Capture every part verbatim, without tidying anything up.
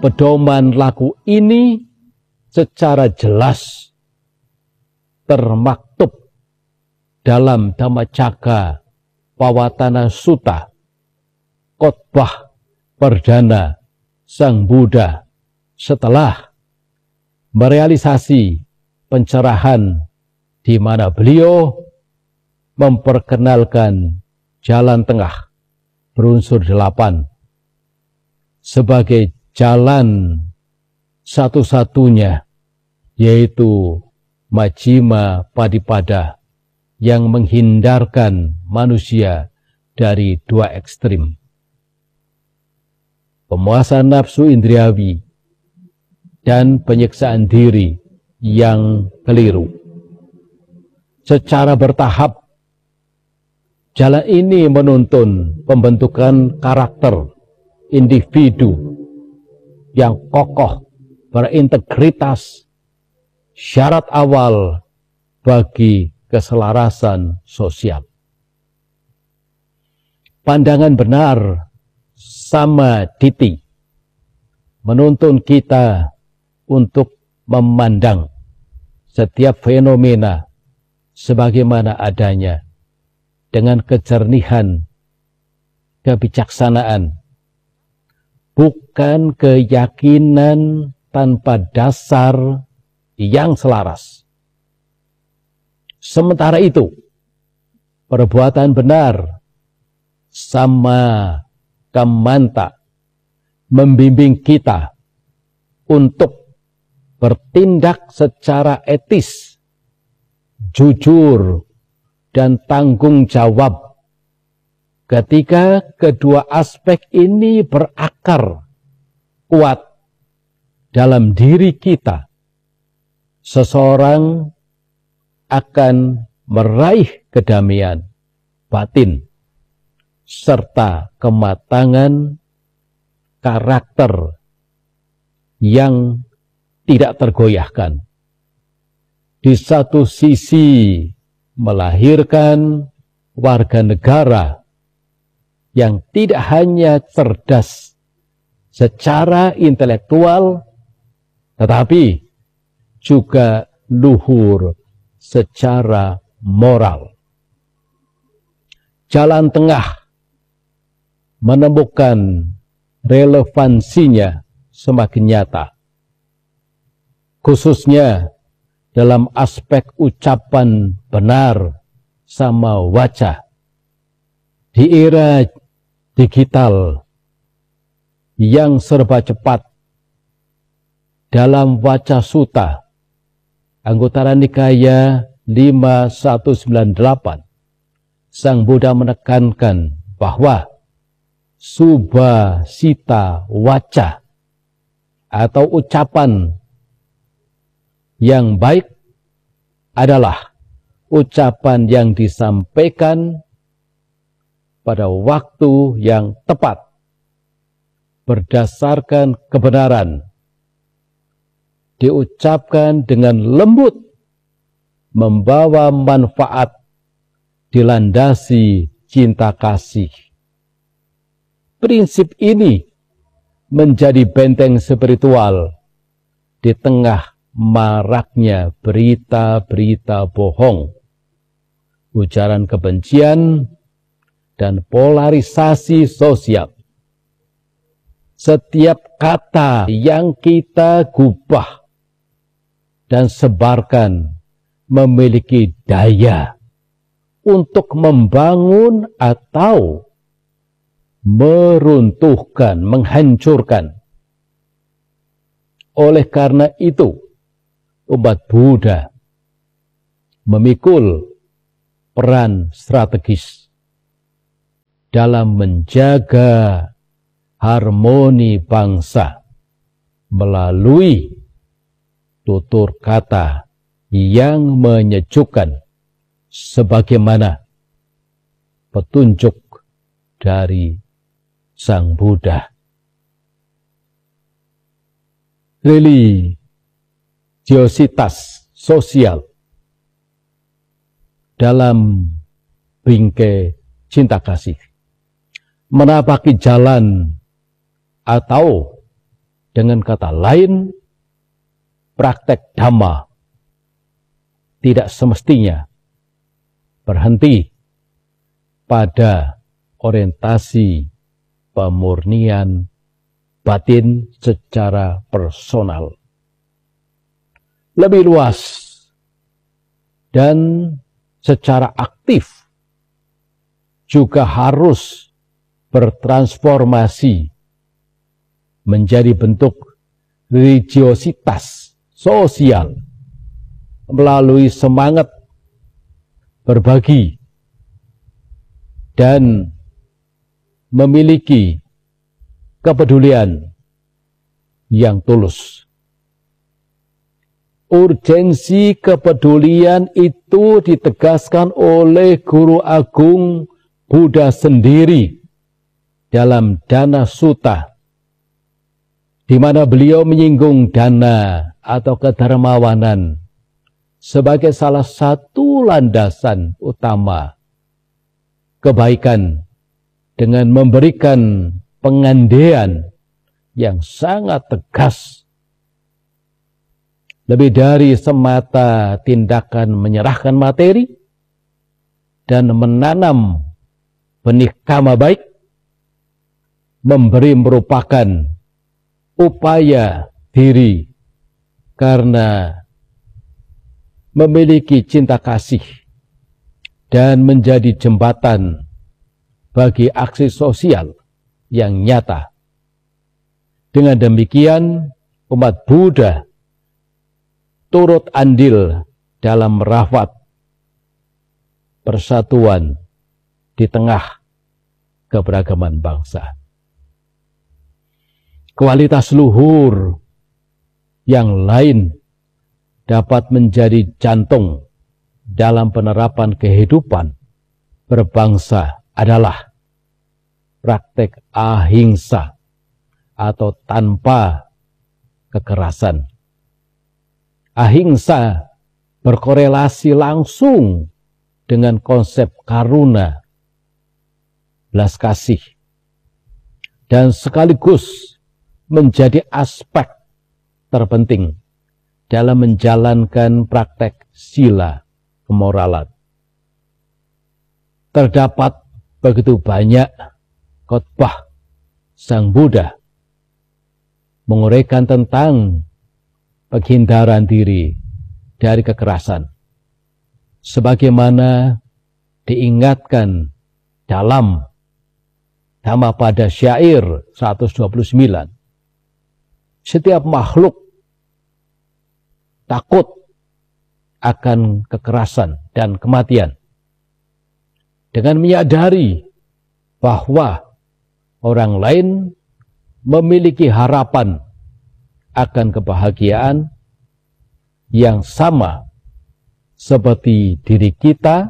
pedoman laku ini secara jelas termaktub dalam Dhammacakka Pawatana Sutta, khotbah perdana Sang Buddha setelah merealisasi pencerahan di mana beliau memperkenalkan jalan tengah berunsur delapan sebagai jalan satu-satunya, yaitu Majjhima Padipada yang menghindarkan manusia dari dua ekstrim, pemuasan nafsu indriawi dan penyiksaan diri yang keliru. Secara bertahap, jalan ini menuntun pembentukan karakter individu yang kokoh, berintegritas, syarat awal bagi keselarasan sosial. Pandangan benar sama diti menuntun kita untuk memandang setiap fenomena sebagaimana adanya dengan kejernihan, kebijaksanaan, bukan keyakinan tanpa dasar yang selaras. Sementara itu, perbuatan benar sama kamanta membimbing kita untuk bertindak secara etis, jujur, dan tanggung jawab ketika kedua aspek ini berakar kuat dalam diri kita. Seseorang akan meraih kedamaian batin serta kematangan karakter yang tidak tergoyahkan. Di satu sisi melahirkan warga negara yang tidak hanya cerdas secara intelektual, tetapi juga luhur secara moral. Jalan tengah menemukan relevansinya semakin nyata, khususnya dalam aspek ucapan benar sama waca. Di era digital yang serba cepat, dalam Waca Sutta Anguttara Nikaya lima satu sembilan delapan, Sang Buddha menekankan bahwa subhasita waca atau ucapan yang baik adalah ucapan yang disampaikan pada waktu yang tepat, berdasarkan kebenaran, diucapkan dengan lembut, membawa manfaat, dilandasi cinta kasih. Prinsip ini menjadi benteng spiritual di tengah maraknya berita-berita bohong, ujaran kebencian, dan polarisasi sosial. Setiap kata yang kita gubah dan sebarkan memiliki daya untuk membangun atau meruntuhkan, menghancurkan. Oleh karena itu, umat Buddha memikul peran strategis dalam menjaga harmoni bangsa melalui tutur kata yang menyejukkan sebagaimana petunjuk dari Sang Buddha. Religiositas sosial dalam bingkai cinta kasih menapaki jalan atau Dengan kata lain, praktek Dhamma tidak semestinya berhenti pada orientasi pemurnian batin secara personal. Lebih luas dan secara aktif juga harus bertransformasi menjadi bentuk religiositas sosial melalui semangat berbagi dan memiliki kepedulian yang tulus. Urgensi kepedulian itu ditegaskan oleh Guru Agung Buddha sendiri dalam Dana Sutta, di mana beliau menyinggung dana atau kedermawanan sebagai salah satu landasan utama kebaikan dengan memberikan pengandaian yang sangat tegas. Lebih dari semata tindakan menyerahkan materi dan menanam benih karma baik, memberi merupakan upaya diri karena memiliki cinta kasih dan menjadi jembatan bagi aksi sosial yang nyata. Dengan demikian, umat Buddha turut andil dalam merawat persatuan di tengah keberagaman bangsa. Kualitas luhur yang lain dapat menjadi jantung dalam penerapan kehidupan berbangsa adalah praktek ahimsa atau tanpa kekerasan. Ahimsa berkorelasi langsung dengan konsep karuna, belas kasih, dan sekaligus menjadi aspek terpenting dalam menjalankan praktek sila kemoralan. Terdapat begitu banyak khotbah Sang Buddha menguraikan tentang penghindaran diri dari kekerasan, sebagaimana diingatkan dalam Dhammapada syair seratus dua puluh sembilan. Setiap makhluk takut akan kekerasan dan kematian. Dengan menyadari bahwa orang lain memiliki harapan akan kebahagiaan yang sama seperti diri kita,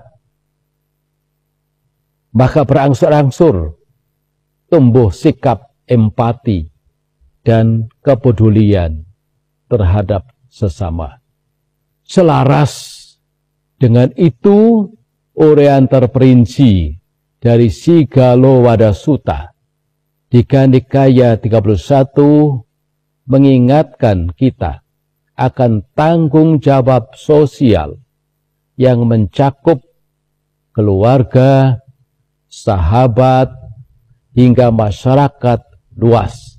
maka berangsur-angsur tumbuh sikap empati dan kepedulian terhadap sesama. Selaras dengan itu, uraian terperinci dari Sigalowada Sutta di Nikaya tiga puluh satu mengingatkan kita akan tanggung jawab sosial yang mencakup keluarga, sahabat, hingga masyarakat luas.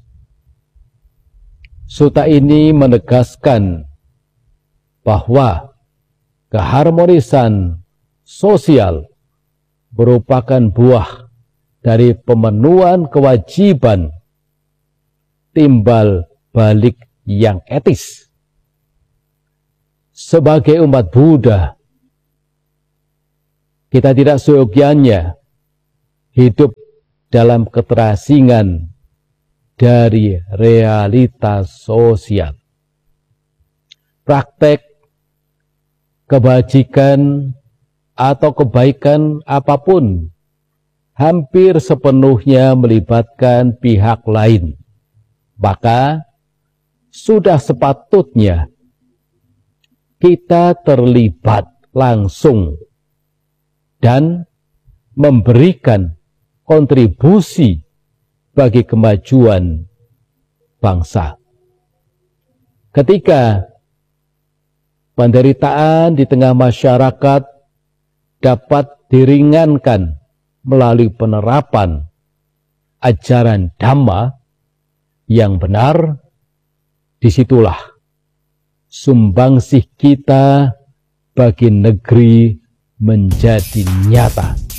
Sutta ini menegaskan bahwa keharmonisan sosial merupakan buah dari pemenuhan kewajiban timbal balik yang etis. Sebagai umat Buddha, kita tidak seyogianya hidup dalam keterasingan dari realitas sosial. Praktek kebajikan atau kebaikan apapun hampir sepenuhnya melibatkan pihak lain. Maka sudah sepatutnya kita terlibat langsung dan memberikan kontribusi bagi kemajuan bangsa. Ketika penderitaan di tengah masyarakat dapat diringankan melalui penerapan ajaran Dhamma yang benar, disitulah sumbangsih kita bagi negeri menjadi nyata.